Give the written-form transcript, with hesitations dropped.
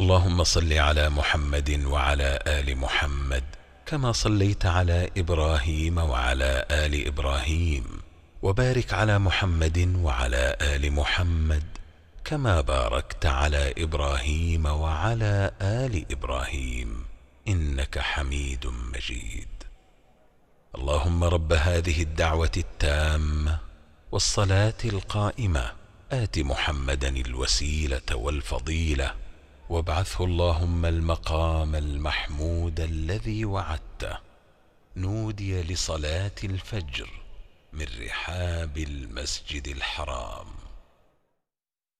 اللهم صل على محمد وعلى آل محمد كما صليت على إبراهيم وعلى آل إبراهيم، وبارك على محمد وعلى آل محمد كما باركت على إبراهيم وعلى آل إبراهيم إنك حميد مجيد. اللهم رب هذه الدعوة التامة والصلاة القائمة آت محمدا الوسيلة والفضيلة وابعثه اللهم المقام المحمود الذي وعدته. نودي لصلاة الفجر من رحاب المسجد الحرام.